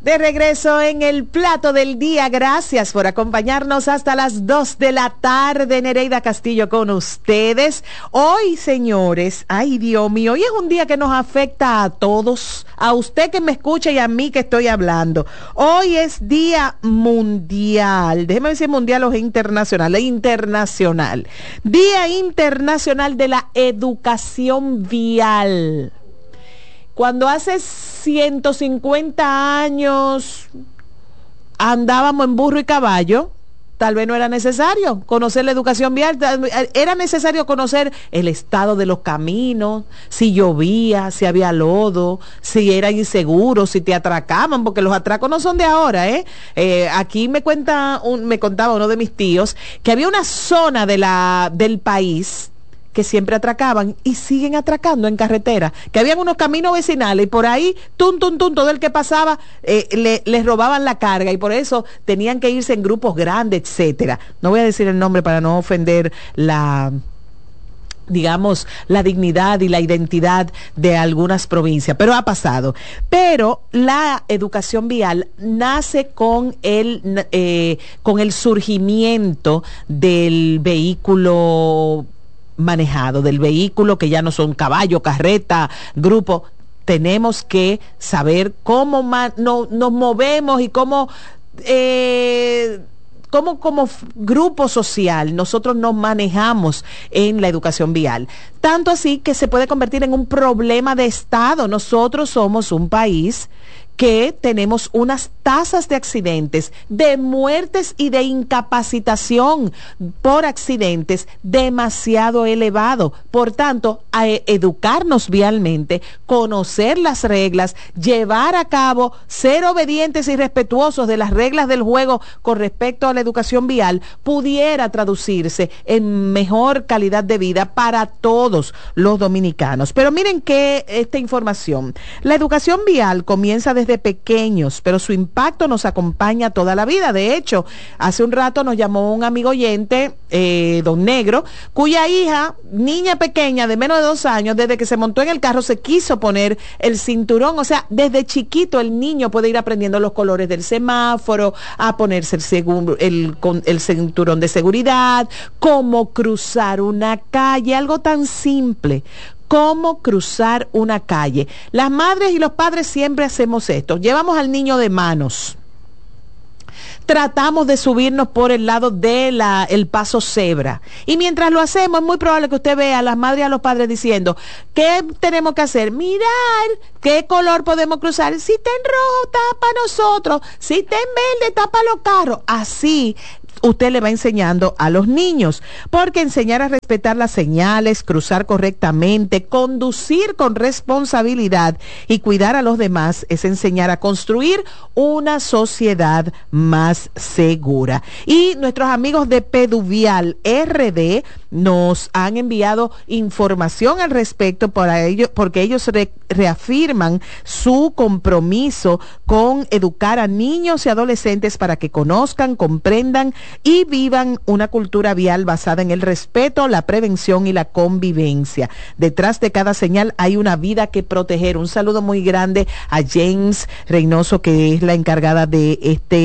De regreso en el plato del día, gracias por acompañarnos hasta las 2 de la tarde, Nereida Castillo con ustedes. Hoy, señores, ay Dios mío, hoy es un día que nos afecta a todos, a usted que me escucha y a mí que estoy hablando. Hoy es día mundial, déjeme ver si es mundial o es internacional, Día Internacional de la Educación Vial. Cuando hace 150 años andábamos en burro y caballo, tal vez no era necesario conocer la educación vial, era necesario conocer el estado de los caminos, si llovía, si había lodo, si era inseguro, si te atracaban, porque los atracos no son de ahora, aquí me contaba uno de mis tíos que había una zona del país que siempre atracaban y siguen atracando en carretera, que habían unos caminos vecinales y por ahí, todo el que pasaba les robaban la carga y por eso tenían que irse en grupos grandes, etcétera. No voy a decir el nombre para no ofender la dignidad y la identidad de algunas provincias, pero ha pasado. Pero la educación vial nace con el surgimiento del vehículo manejado, del vehículo que ya no son caballo, carreta, grupo. Tenemos que saber cómo nos movemos y cómo como grupo social nosotros nos manejamos en la educación vial. Tanto así que se puede convertir en un problema de Estado. Nosotros somos un país que tenemos unas tasas de accidentes, de muertes y de incapacitación por accidentes demasiado elevado. Por tanto, a educarnos vialmente, conocer las reglas, llevar a cabo, ser obedientes y respetuosos de las reglas del juego con respecto a la educación vial, pudiera traducirse en mejor calidad de vida para todos los dominicanos. Pero miren que esta información, la educación vial comienza desde pequeños, pero su impacto nos acompaña toda la vida. De hecho, hace un rato nos llamó un amigo oyente, don Negro, cuya hija, niña pequeña de menos de 2 años, desde que se montó en el carro se quiso poner el cinturón. O sea, desde chiquito el niño puede ir aprendiendo los colores del semáforo, a ponerse el cinturón de seguridad, cómo cruzar una calle, algo tan simple. Cómo cruzar una calle. Las madres y los padres siempre hacemos esto. Llevamos al niño de manos. Tratamos de subirnos por el lado el paso cebra. Y mientras lo hacemos, es muy probable que usted vea a las madres y a los padres diciendo, ¿qué tenemos que hacer? Mirar qué color podemos cruzar. Si está en rojo, tapa a nosotros. Si está en verde, tapa a los carros. Así usted le va enseñando a los niños, porque enseñar a respetar las señales, cruzar correctamente, conducir con responsabilidad y cuidar a los demás es enseñar a construir una sociedad más segura. Y nuestros amigos de Peduvial RD nos han enviado información al respecto porque ellos reafirman su compromiso con educar a niños y adolescentes para que conozcan, comprendan y vivan una cultura vial basada en el respeto, la prevención y la convivencia. Detrás de cada señal hay una vida que proteger. Un saludo muy grande a James Reynoso, que es la encargada de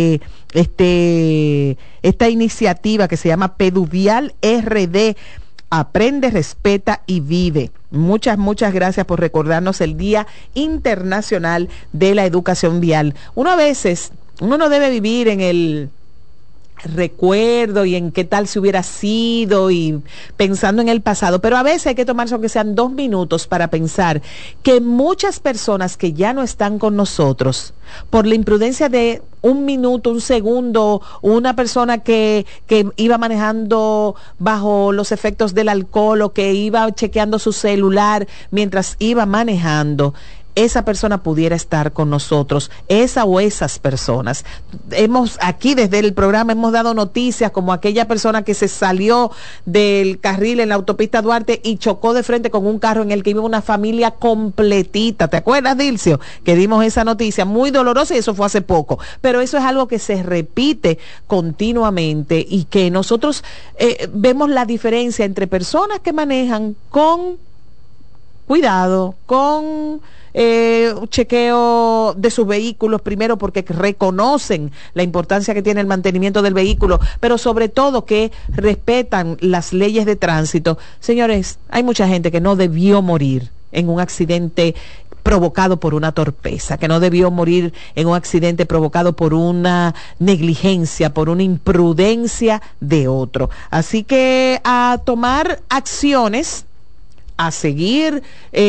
esta iniciativa que se llama Peduvial RD. Aprende, respeta y vive. Muchas gracias por recordarnos el Día Internacional de la Educación Vial. Uno no debe vivir en el recuerdo y en qué tal si hubiera sido y pensando en el pasado, pero a veces hay que tomarse aunque sean 2 minutos para pensar que muchas personas que ya no están con nosotros por la imprudencia de 1 minuto, 1 segundo, una persona que iba manejando bajo los efectos del alcohol o que iba chequeando su celular mientras iba manejando, esa persona pudiera estar con nosotros, esa o esas personas. Aquí desde el programa hemos dado noticias como aquella persona que se salió del carril en la autopista Duarte y chocó de frente con un carro en el que iba una familia completita. ¿Te acuerdas, Dilcio? Que dimos esa noticia muy dolorosa y eso fue hace poco. Pero eso es algo que se repite continuamente y que nosotros vemos la diferencia entre personas que manejan con cuidado, con chequeo de sus vehículos primero porque reconocen la importancia que tiene el mantenimiento del vehículo, pero sobre todo que respetan las leyes de tránsito. Señores, hay mucha gente que no debió morir en un accidente provocado por una torpeza, que no debió morir en un accidente provocado por una negligencia, por una imprudencia de otro. Así que a tomar acciones, a seguir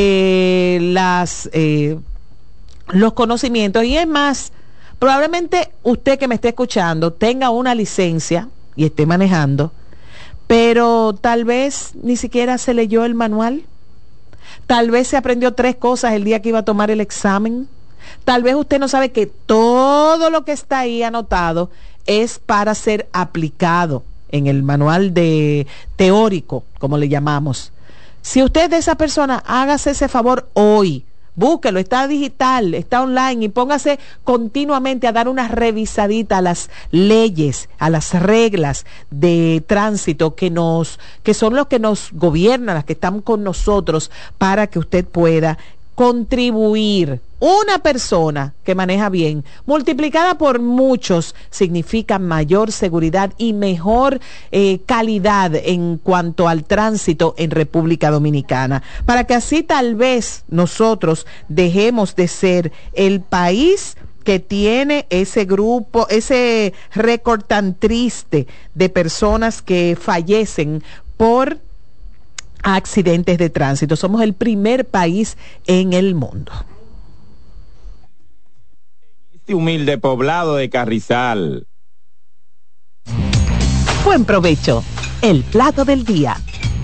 los conocimientos, y es más, probablemente usted que me esté escuchando tenga una licencia y esté manejando, pero tal vez ni siquiera se leyó el manual. Tal vez se aprendió 3 cosas el día que iba a tomar el examen. Tal vez usted no sabe que todo lo que está ahí anotado es para ser aplicado en el manual de teórico, como le llamamos. Si usted es de esa persona, hágase ese favor hoy. Búsquelo, está digital, está online, y póngase continuamente a dar una revisadita a las leyes, a las reglas de tránsito que son los que nos gobiernan, las que están con nosotros, para que usted pueda contribuir. Una persona que maneja bien, multiplicada por muchos, significa mayor seguridad y mejor calidad en cuanto al tránsito en República Dominicana. Para que así tal vez nosotros dejemos de ser el país que tiene ese grupo, ese récord tan triste de personas que fallecen por accidentes de tránsito. Somos el primer país en el mundo. Este humilde poblado de Carrizal. Buen provecho. El plato del día.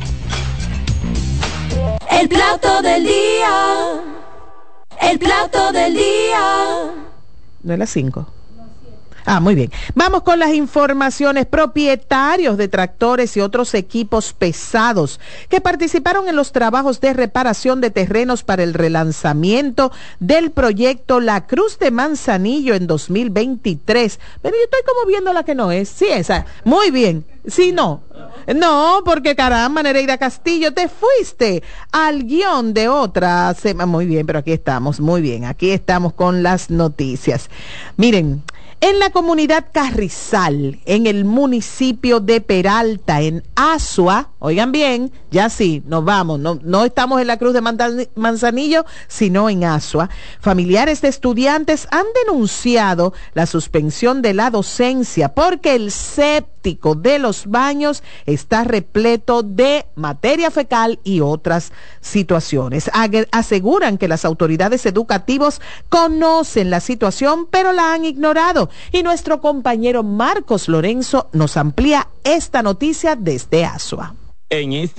El plato del día. El plato del día. No es las 5. Muy bien. Vamos con las informaciones. Propietarios de tractores y otros equipos pesados que participaron en los trabajos de reparación de terrenos para el relanzamiento del proyecto La Cruz de Manzanillo en 2023. Pero yo estoy como viendo la que no es. Sí, esa. Muy bien. Sí, no. No, porque caramba, Nereida Castillo, te fuiste al guión de otra semana. Muy bien, pero aquí estamos, muy bien. Aquí estamos con las noticias. Miren, en la comunidad Carrizal, en el municipio de Peralta, en Asua, oigan bien, ya sí, nos vamos, no estamos en la Cruz de Manzanillo, sino en Asua. Familiares de estudiantes han denunciado la suspensión de la docencia porque el séptico de los baños está repleto de materia fecal y otras situaciones. Aseguran que las autoridades educativas conocen la situación, pero la han ignorado. Y nuestro compañero Marcos Lorenzo nos amplía esta noticia desde Asua. En este